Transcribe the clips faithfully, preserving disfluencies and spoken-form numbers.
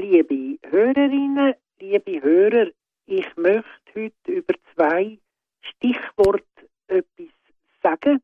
Liebe Hörerinnen, liebe Hörer, ich möchte heute über zwei Stichworte etwas sagen,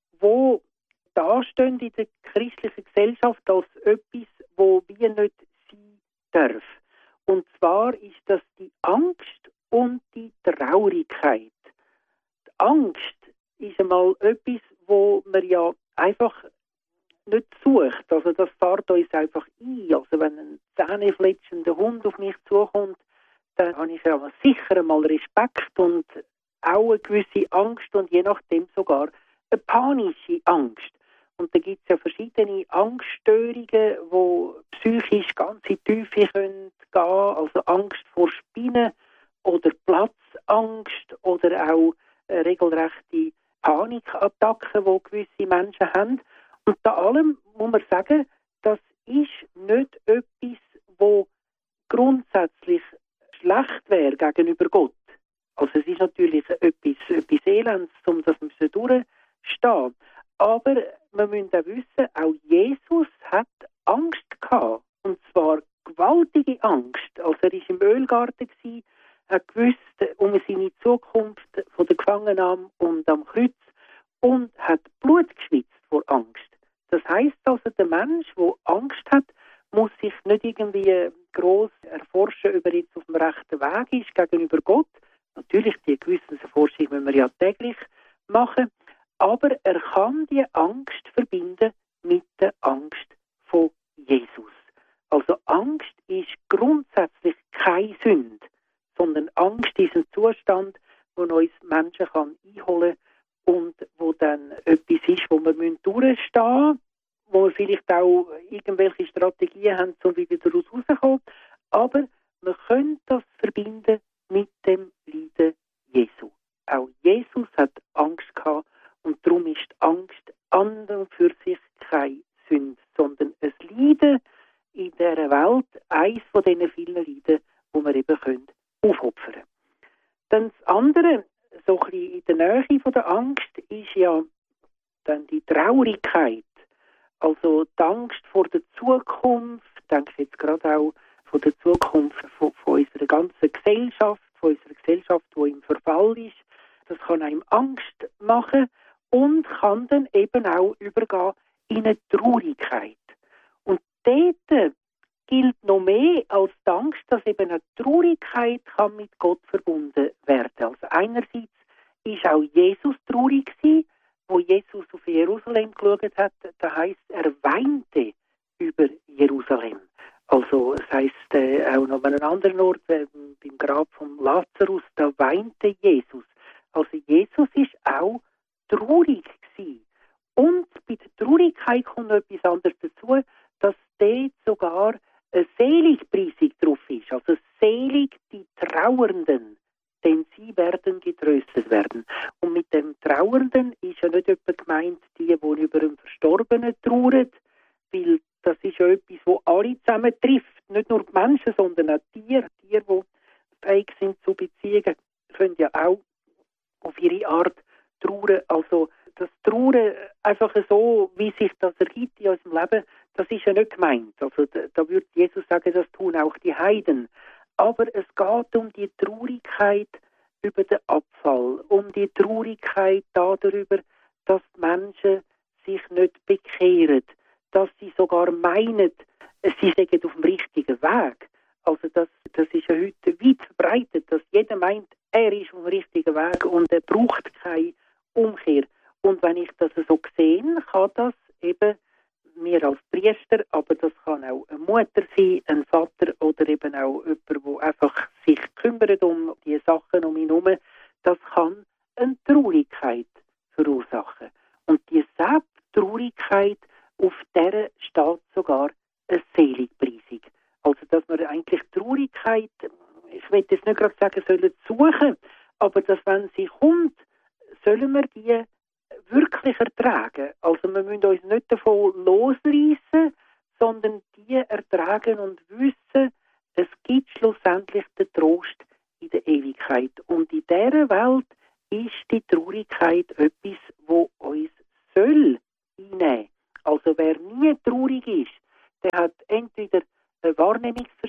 wo da stehen in der christlichen Gesellschaft als etwas, wo wir nicht sein dürfen. Und zwar ist das die Angst und die Traurigkeit. Die Angst ist einmal etwas, wo man ja einfach nicht sucht. Also das fährt uns einfach ein. Also wenn ein zähnefletschender Hund auf mich zukommt, dann habe ich ja sicher einmal Respekt und auch eine gewisse Angst und je nachdem sogar eine panische Angst. Und da gibt es ja verschiedene Angststörungen, die psychisch ganz in die Tiefe können gehen, also Angst vor Spinnen oder Platzangst oder auch äh, regelrechte Panikattacken, die gewisse Menschen haben. Und da allem muss man sagen, das ist nicht etwas, wo grundsätzlich schlecht wäre gegenüber Gott. Also es ist natürlich etwas, etwas Elends, um das wir durchstehen. Aber wir müssen auch wissen, auch Jesus hat Angst gehabt. Und zwar gewaltige Angst. Also er war im Ölgarten, hat gewusst um seine Zukunft von der Gefangennahme und am Kreuz und hat Blut geschwitzt vor Angst. Das heisst also, der Mensch, der Angst hat, muss sich nicht irgendwie gross erforschen, ob er jetzt auf dem rechten Weg ist gegenüber Gott. Natürlich, die Gewissenserforschung müssen wir ja täglich machen. Aber er kann die Angst verbinden mit der Angst von Jesus. Also Angst ist grundsätzlich keine Sünde, sondern Angst ist ein Zustand, wo uns Menschen kann einholen und wo dann etwas ist, wo wir durchstehen müssen, wo wir vielleicht auch irgendwelche Strategien haben, um wieder daraus rauszukommen. Aber wir können das verbinden mit dem Leiden Jesu. Auch Jesus hat Angst gehabt und darum ist Angst an und für sich keine Sünde, sondern ein Leiden in dieser Welt, eines von diesen vielen Leiden, die wir eben können aufopfern können. Dann das andere, so ein bisschen in der Nähe von der Angst, ist ja dann die Traurigkeit. Also die Angst vor der Zukunft, denke ich jetzt gerade auch von der Zukunft von, von unserer ganzen Gesellschaft, von unserer Gesellschaft, die im Verfall ist. Das kann einem Angst machen und kann dann eben auch übergehen in eine Traurigkeit. Und dort gilt noch mehr als die Angst, dass eben eine Traurigkeit kann mit Gott verbunden werden. Also einerseits ist auch Jesus traurig gewesen, wo Jesus auf Jerusalem geschaut hat. Da heisst, er weinte über Jerusalem. Also es heisst äh, auch noch an einem anderen Ort, äh, beim Grab von Lazarus, da weinte Jesus. Also Jesus ist auch traurig gewesen. Und bei der Traurigkeit kommt noch etwas anderes dazu, dass dort sogar eine Seligpreisung drauf ist. Also selig die Trauernden, denn sie werden getröstet werden. Und mit dem Trauernden ist ja nicht etwa gemeint, die, die über einen Verstorbenen trauern, weil das ist ja etwas, das alle zusammen trifft. Nicht nur die Menschen, sondern auch Tiere. Tiere, die fähig sind zu Beziehungen, können ja auch auf ihre Art trauern. Also das Trauern einfach so, wie sich das ergibt in unserem Leben, das ist ja nicht gemeint. Also da, da würde Jesus sagen, das tun auch die Heiden. Aber es geht um die Traurigkeit über den Abfall, um die Traurigkeit darüber, dass die Menschen sich nicht bekehren, dass sie sogar meinen, sie seien auf dem richtigen Weg. Also das, das ist ja heute weit verbreitet, dass jeder meint, er ist auf dem richtigen Weg und er braucht keine Umkehr. Und wenn ich das so sehe, kann das eben mir als Priester, aber das kann auch eine Mutter sein, ein Vater oder eben auch jemand, der einfach sich kümmert um die Sachen um ihn herum, das kann eine Traurigkeit verursachen. Und diese Traurigkeit, auf der steht sogar eine Seligpreisung. Also dass wir eigentlich Traurigkeit, ich will jetzt nicht gerade sagen, sollen suchen, aber dass wenn sie kommt, sollen wir die wirklich ertragen. Also wir müssen uns nicht davon losreißen, sondern die ertragen und wissen, es gibt schlussendlich den Trost in der Ewigkeit. Und in dieser Welt ist die Traurigkeit etwas, wo uns soll einnehmen. Also wer nie traurig ist, der hat entweder eine Wahrnehmungsverschiebung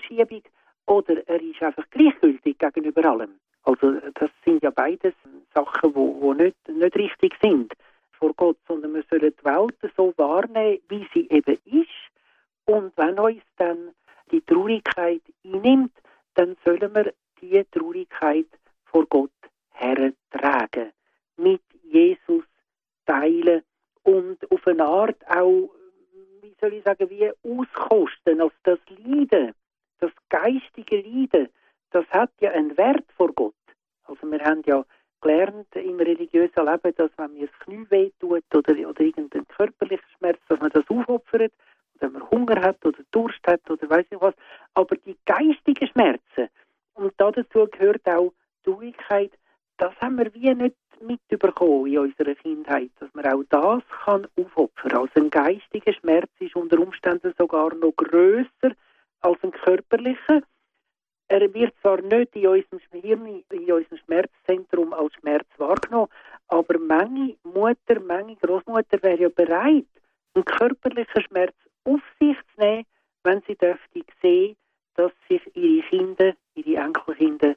Verschiebung oder er ist einfach gleichgültig gegenüber allem. Also das sind ja beides Sachen, die wo, wo nicht, nicht richtig sind vor Gott, sondern wir sollen die Welt so wahrnehmen, wie sie eben ist. Und wenn uns dann die Traurigkeit einnimmt, dann sollen wir diese Traurigkeit vor Gott hertragen, mit Jesus teilen und auf eine Art auch, wie soll ich sagen, wie auskosten. Also das Leiden, das geistige Leiden, das hat ja einen Wert vor Gott. Also wir haben ja gelernt im religiösen Leben, dass wenn mir das Knie wehtut oder, oder irgendein körperlicher Schmerz, dass man das aufopfert, wenn man Hunger hat oder Durst hat oder weiss nicht was. Aber die geistigen Schmerzen, und dazu gehört auch Traurigkeit, das haben wir wie nicht mitbekommen in unserer Kindheit, dass man auch das kann aufopfern. Also ein geistiger Schmerz ist unter Umständen sogar noch grösser als ein körperlicher. Er wird zwar nicht in unserem Hirn, in unserem Schmerzzentrum als Schmerz wahrgenommen, aber manche Mutter, manche Großmutter wäre ja bereit, einen körperlichen Schmerz auf sich zu nehmen, wenn sie dürfte sehen, dass sich ihre Kinder, ihre Enkelkinder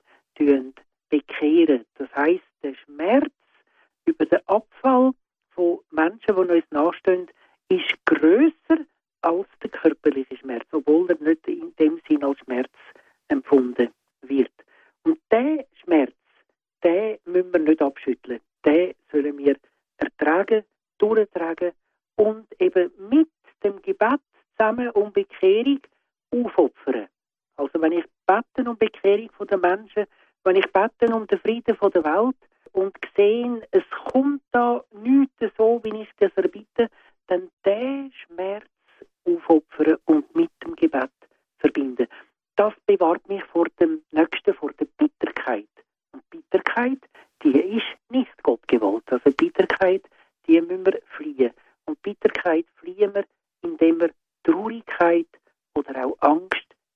bekehren. Das heisst, der Schmerz über den Abfall von Menschen, die uns nahestehen, ist grösser als der körperliche Schmerz, obwohl er nicht in dem Sinn als Schmerz empfunden wird. Und diesen Schmerz, den müssen wir nicht abschütteln. Den sollen wir ertragen, durchtragen und eben mit dem Gebet zusammen um Bekehrung aufopfern. Also wenn ich bete um Bekehrung der Menschen, wenn ich bete um den Frieden der Welt und sehe, es kommt da nichts so, wie ich das erbitte, dann den Schmerz aufopfern und mit dem Gebet verbinden. Das bewahrt mich vor dem Nächsten, vor der Bitterkeit. Und Bitterkeit, die ist nicht Gott gewollt. Also Bitterkeit, die müssen wir fliehen. Und Bitterkeit fliehen wir, indem wir Traurigkeit oder auch Angst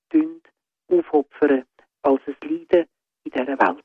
aufopfern als ein Leiden in dieser Welt.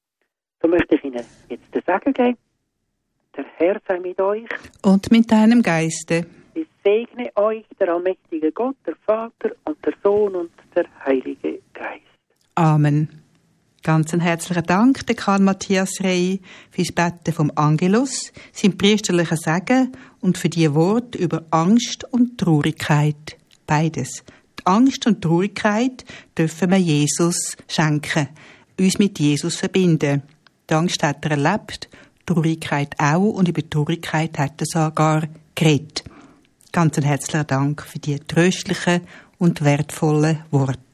So möchte ich Ihnen jetzt den Segen geben. Der Herr sei mit euch. Und mit deinem Geiste. Ich segne euch, der allmächtige Gott, der Vater und der Sohn und der Heilige Geist. Amen. Ganz einen herzlichen Dank, der Karl Matthias Rey, fürs Beten vom Angelus, sein priesterlicher Segen und für die Worte über Angst und Traurigkeit. Beides. Die Angst und Traurigkeit dürfen wir Jesus schenken, uns mit Jesus verbinden. Die Angst hat er erlebt, die Traurigkeit auch, und über die Traurigkeit hat er sogar geredet. Ganz einen herzlichen Dank für die tröstlichen und wertvollen Worte.